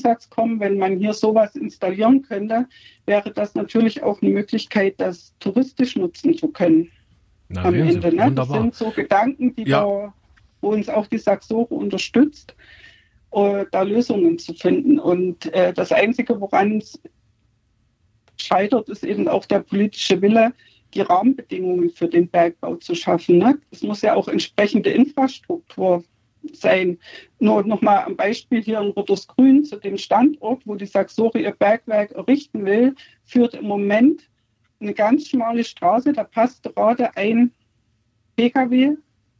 Zusatz kommen, wenn man hier sowas installieren könnte, wäre das natürlich auch eine Möglichkeit, das touristisch nutzen zu können. Na, am Ende. Ne? Das sind so Gedanken, wo uns auch die Saxore unterstützt, da Lösungen zu finden. Und das Einzige, woran es scheitert, ist eben auch der politische Wille, die Rahmenbedingungen für den Bergbau zu schaffen. Ne? Es muss ja auch entsprechende Infrastruktur sein. Nur nochmal am Beispiel hier in Rottersgrün zu dem Standort, wo die Saxore ihr Bergwerk errichten will, führt im Moment eine ganz schmale Straße, da passt gerade ein PKW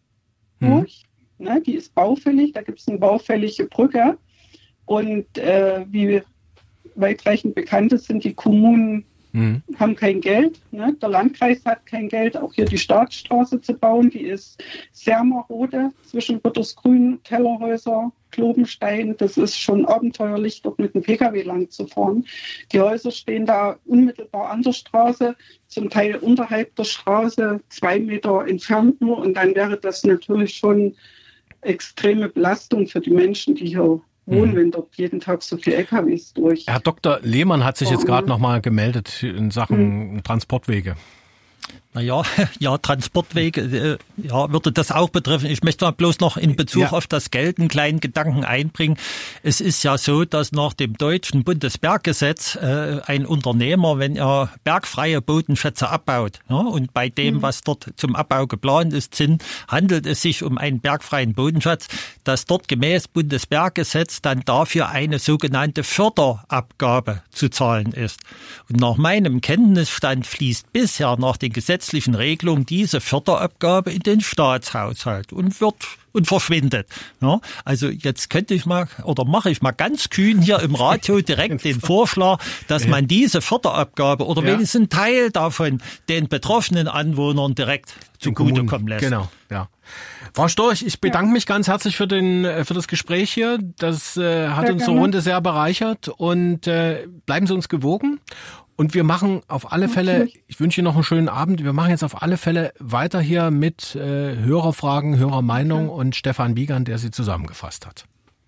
durch. Ne? Die ist baufällig, da gibt es eine baufällige Brücke. Und wie weitreichend bekannt ist, sind die Kommunen haben kein Geld. Ne? Der Landkreis hat kein Geld, auch hier die Staatsstraße zu bauen. Die ist sehr marode zwischen Rottersgrün, Tellerhäuser, Klobenstein. Das ist schon abenteuerlich, dort mit dem Pkw lang zu fahren. Die Häuser stehen da unmittelbar an der Straße, zum Teil unterhalb der Straße, 2 Meter entfernt nur. Und dann wäre das natürlich schon extreme Belastung für die Menschen, die hier wohnen, wenn dort jeden Tag so viele LKWs durch. Herr Dr. Lehmann hat sich jetzt gerade noch mal gemeldet in Sachen Transportwege. Naja, Transportwege, würde das auch betreffen. Ich möchte mal bloß noch in Bezug auf das Geld einen kleinen Gedanken einbringen. Es ist ja so, dass nach dem deutschen Bundesberggesetz ein Unternehmer, wenn er bergfreie Bodenschätze abbaut, und bei dem, was dort zum Abbau geplant ist, handelt es sich um einen bergfreien Bodenschatz, dass dort gemäß Bundesberggesetz dann dafür eine sogenannte Förderabgabe zu zahlen ist. Und nach meinem Kenntnisstand fließt bisher nach den gesetzlichen Regelungen diese Förderabgabe in den Staatshaushalt und verschwindet. Ja, also jetzt könnte ich mal oder mache ich mal ganz kühn hier im Radio direkt den Vorschlag, dass man diese Förderabgabe oder wenigstens einen Teil davon den betroffenen Anwohnern direkt zugutekommen lässt. Genau, ja. Frau Storch, ich bedanke mich ganz herzlich für das Gespräch hier. Das hat unsere Runde sehr bereichert und bleiben Sie uns gewogen. Und wir machen auf alle Fälle, ich wünsche Ihnen noch einen schönen Abend, wir machen jetzt auf alle Fälle weiter hier mit Hörerfragen, Hörermeinung und Stefan Wiegand, der sie zusammengefasst hat.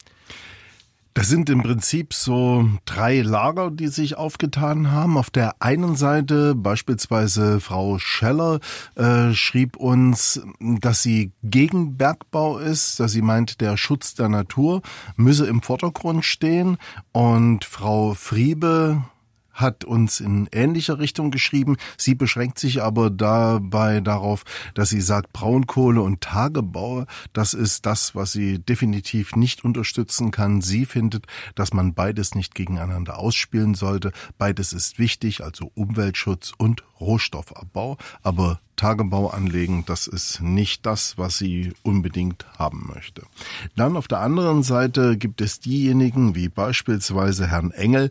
Das sind im Prinzip so 3 Lager, die sich aufgetan haben. Auf der einen Seite beispielsweise Frau Scheller schrieb uns, dass sie gegen Bergbau ist, dass sie meint, der Schutz der Natur müsse im Vordergrund stehen. Und Frau Friebe hat uns in ähnlicher Richtung geschrieben. Sie beschränkt sich aber dabei darauf, dass sie sagt, Braunkohle und Tagebau, das ist das, was sie definitiv nicht unterstützen kann. Sie findet, dass man beides nicht gegeneinander ausspielen sollte. Beides ist wichtig, also Umweltschutz und Rohstoffabbau. Aber Tagebau anlegen, das ist nicht das, was sie unbedingt haben möchte. Dann auf der anderen Seite gibt es diejenigen, wie beispielsweise Herrn Engel,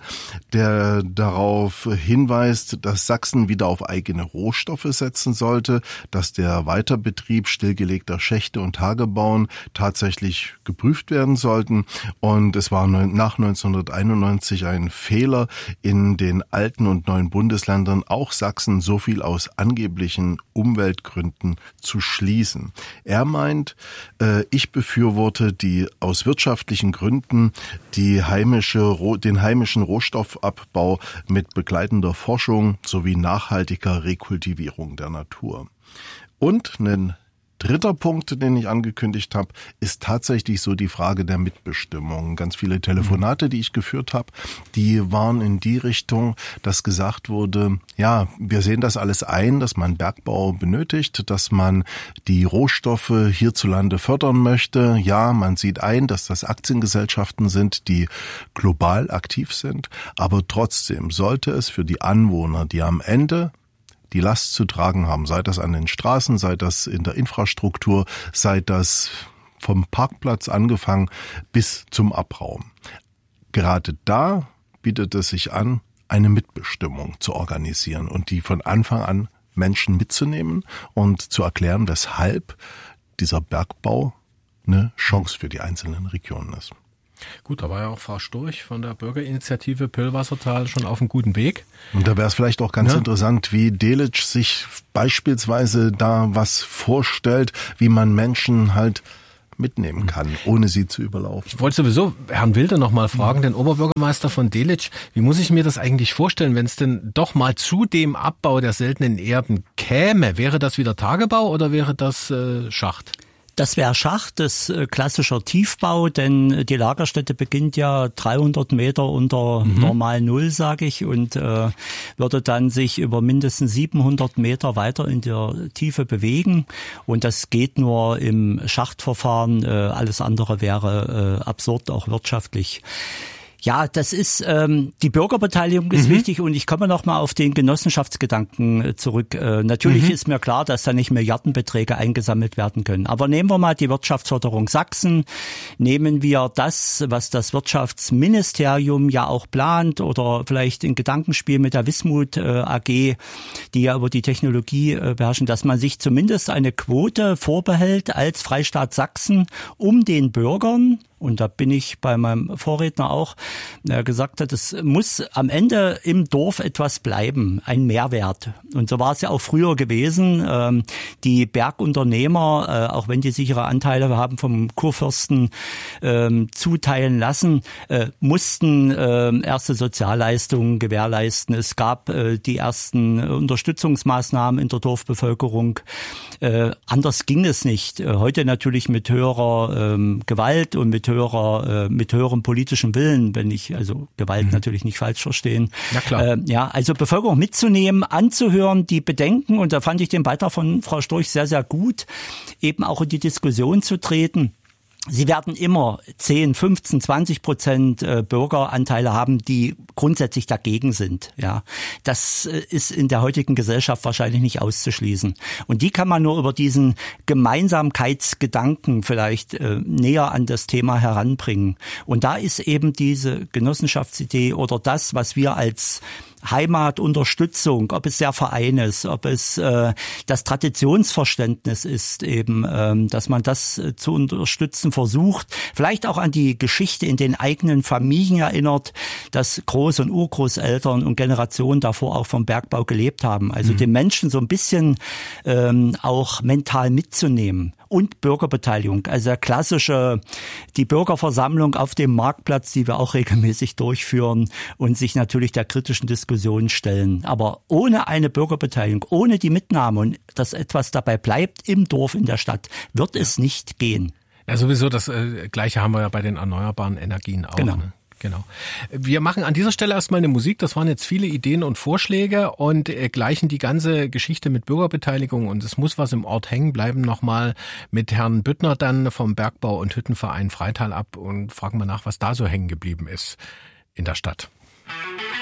der darauf hinweist, dass Sachsen wieder auf eigene Rohstoffe setzen sollte, dass der Weiterbetrieb stillgelegter Schächte und Tagebauen tatsächlich geprüft werden sollten. Und es war nach 1991 ein Fehler, in den alten und neuen Bundesländern auch Sachsen so viel aus angeblichen Umweltgründen zu schließen. Er meint, ich befürworte die aus wirtschaftlichen Gründen den heimischen Rohstoffabbau mit begleitender Forschung sowie nachhaltiger Rekultivierung der Natur. Und ein dritter Punkt, den ich angekündigt habe, ist tatsächlich so die Frage der Mitbestimmung. Ganz viele Telefonate, die ich geführt habe, die waren in die Richtung, dass gesagt wurde, ja, wir sehen das alles ein, dass man Bergbau benötigt, dass man die Rohstoffe hierzulande fördern möchte. Ja, man sieht ein, dass das Aktiengesellschaften sind, die global aktiv sind. Aber trotzdem sollte es für die Anwohner, die am Ende die Last zu tragen haben, sei das an den Straßen, sei das in der Infrastruktur, sei das vom Parkplatz angefangen bis zum Abraum. Gerade da bietet es sich an, eine Mitbestimmung zu organisieren und die von Anfang an Menschen mitzunehmen und zu erklären, weshalb dieser Bergbau eine Chance für die einzelnen Regionen ist. Gut, da war ja auch Frau Storch von der Bürgerinitiative Pöllwassertal schon auf einem guten Weg. Und da wäre es vielleicht auch ganz interessant, wie Delitzsch sich beispielsweise da was vorstellt, wie man Menschen halt mitnehmen kann, ohne sie zu überlaufen. Ich wollte sowieso Herrn Wilder noch mal fragen, den Oberbürgermeister von Delitzsch, wie muss ich mir das eigentlich vorstellen, wenn es denn doch mal zu dem Abbau der seltenen Erden käme? Wäre das wieder Tagebau oder wäre das Schacht? Das wäre Schacht, das klassischer Tiefbau, denn die Lagerstätte beginnt ja 300 Meter unter normal Null, sage ich, und würde dann sich über mindestens 700 Meter weiter in der Tiefe bewegen. Und das geht nur im Schachtverfahren. Alles andere wäre absurd, auch wirtschaftlich. Ja, das ist die Bürgerbeteiligung ist wichtig und ich komme noch mal auf den Genossenschaftsgedanken zurück. Natürlich ist mir klar, dass da nicht Milliardenbeträge eingesammelt werden können. Aber nehmen wir mal die Wirtschaftsförderung Sachsen, nehmen wir das, was das Wirtschaftsministerium ja auch plant oder vielleicht ein Gedankenspiel mit der Wismut AG, die ja über die Technologie beherrschen, dass man sich zumindest eine Quote vorbehält als Freistaat Sachsen, um den Bürgern, und da bin ich bei meinem Vorredner auch, der gesagt hat, es muss am Ende im Dorf etwas bleiben, ein Mehrwert. Und so war es ja auch früher gewesen. Die Bergunternehmer, auch wenn die sichere Anteile haben vom Kurfürsten zuteilen lassen, mussten erste Sozialleistungen gewährleisten. Es gab die ersten Unterstützungsmaßnahmen in der Dorfbevölkerung. Anders ging es nicht. Heute natürlich mit höherer Gewalt und mit höherem politischen Willen, wenn ich also Gewalt natürlich nicht falsch verstehen. Ja, klar. Also Bevölkerung mitzunehmen, anzuhören, die Bedenken, und da fand ich den Beitrag von Frau Storch sehr, sehr gut, eben auch in die Diskussion zu treten. Sie werden immer 10, 15, 20% Bürgeranteile haben, die grundsätzlich dagegen sind. Ja, das ist in der heutigen Gesellschaft wahrscheinlich nicht auszuschließen. Und die kann man nur über diesen Gemeinsamkeitsgedanken vielleicht näher an das Thema heranbringen. Und da ist eben diese Genossenschaftsidee oder das, was wir als Heimatunterstützung, ob es der Verein ist, ob es das Traditionsverständnis ist, eben, dass man das zu unterstützen versucht, vielleicht auch an die Geschichte in den eigenen Familien erinnert, dass Groß- und Urgroßeltern und Generationen davor auch vom Bergbau gelebt haben. Also den Menschen so ein bisschen auch mental mitzunehmen. Und Bürgerbeteiligung, also der klassische, die Bürgerversammlung auf dem Marktplatz, die wir auch regelmäßig durchführen und sich natürlich der kritischen Diskussion stellen. Aber ohne eine Bürgerbeteiligung, ohne die Mitnahme und dass etwas dabei bleibt im Dorf, in der Stadt, wird es nicht gehen. Ja, sowieso das Gleiche haben wir ja bei den erneuerbaren Energien auch. Genau. Ne? Genau. Wir machen an dieser Stelle erstmal eine Musik. Das waren jetzt viele Ideen und Vorschläge und gleichen die ganze Geschichte mit Bürgerbeteiligung und es muss was im Ort hängen bleiben. Nochmal mit Herrn Büttner dann vom Bergbau- und Hüttenverein Freital ab und fragen mal nach, was da so hängen geblieben ist in der Stadt.